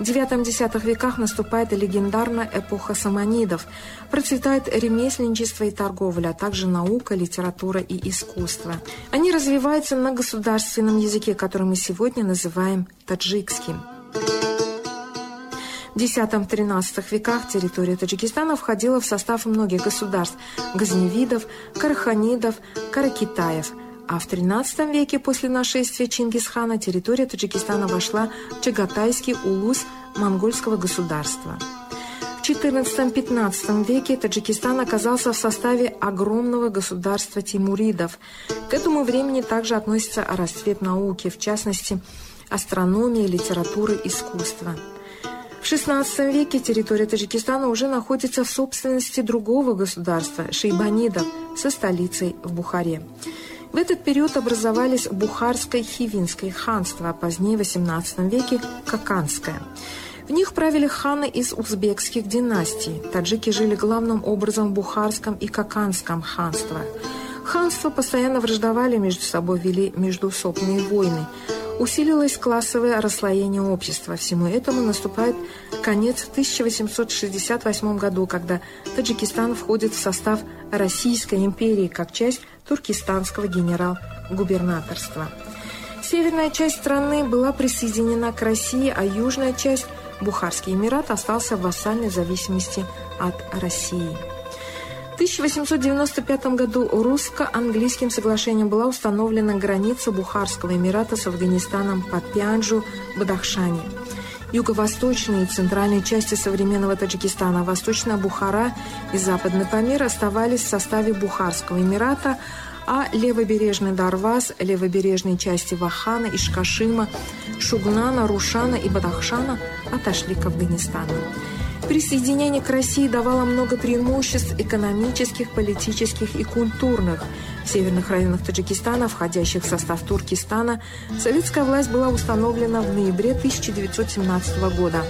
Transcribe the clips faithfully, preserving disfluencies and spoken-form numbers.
В девятом-десятых веках наступает легендарная эпоха саманидов. Процветает ремесленничество и торговля, а также наука, литература и искусство. Они развиваются на государственном языке, который мы сегодня называем таджикским. В десятом-тринадцатых веках территория Таджикистана входила в состав многих государств – газневидов, караханидов, каракитаев. А в тринадцатом веке после нашествия Чингисхана территория Таджикистана вошла в Чагатайский улус монгольского государства. В четырнадцатом-пятнадцатом веке Таджикистан оказался в составе огромного государства тимуридов. К этому времени также относится расцвет науки, в частности, астрономии, литературы, искусства. В шестнадцатом веке территория Таджикистана уже находится в собственности другого государства – шейбанидов, со столицей в Бухаре. В этот период образовались Бухарское и Хивинское ханство, а позднее в восемнадцатом веке – Каканское. В них правили ханы из узбекских династий. Таджики жили главным образом в Бухарском и Каканском ханствах. Ханства постоянно враждовали между собой, вели междуусобные войны. Усилилось классовое расслоение общества. Всему этому наступает конец в тысяча восемьсот шестьдесят восьмом году, когда Таджикистан входит в состав Российской империи как часть туркестанского генерал-губернаторства. Северная часть страны была присоединена к России, а южная часть, Бухарский Эмират, остался в вассальной зависимости от России. В тысяча восемьсот девяносто пятом году русско-английским соглашением была установлена граница Бухарского Эмирата с Афганистаном по Пянджу, Бадахшане. Юго-восточные и центральные части современного Таджикистана, Восточная Бухара и Западный Памир оставались в составе Бухарского Эмирата, а левобережный Дарваз, левобережные части Вахана, Ишкашима, Шугнана, Рушана и Бадахшана отошли к Афганистану. Присоединение к России давало много преимуществ экономических, политических и культурных. В северных районах Таджикистана, входящих в состав Туркестана, советская власть была установлена в ноябре тысяча девятьсот семнадцатого года.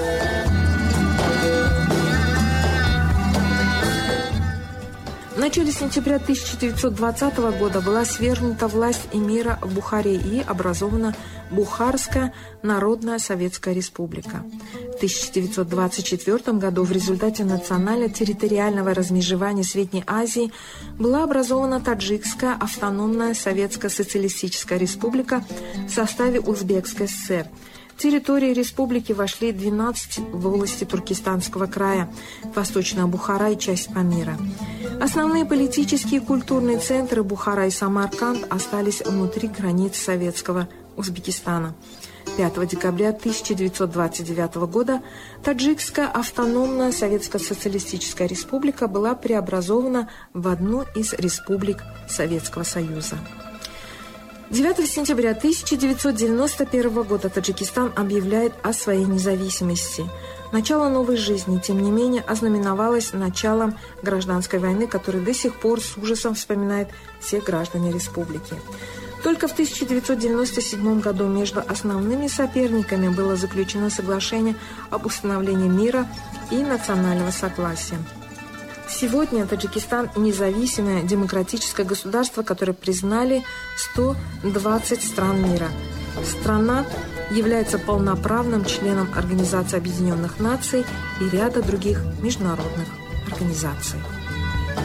В начале сентября тысяча девятьсот двадцатого года была свергнута власть эмира в Бухаре и образована Бухарская Народная Советская Республика. В тысяча девятьсот двадцать четвёртом году в результате национально-территориального размежевания Средней Азии была образована Таджикская автономная Советская Социалистическая Республика в составе Узбекской ССР. В территории республики вошли двенадцать волостей Туркестанского края, Восточная Бухара и часть Памира. Основные политические и культурные центры Бухара и Самарканд остались внутри границ советского Узбекистана. пятого декабря тысяча девятьсот двадцать девятого года Таджикская автономная Советская Социалистическая Республика была преобразована в одну из республик Советского Союза. девятого сентября тысяча девятьсот девяносто первого года Таджикистан объявляет о своей независимости. Начало новой жизни, тем не менее, ознаменовалось началом гражданской войны, которую до сих пор с ужасом вспоминают все граждане республики. Только в тысяча девятьсот девяносто седьмом году между основными соперниками было заключено соглашение об установлении мира и национального согласия. Сегодня Таджикистан – независимое демократическое государство, которое признали сто двадцать стран мира. Страна является полноправным членом Организации Объединенных Наций и ряда других международных организаций.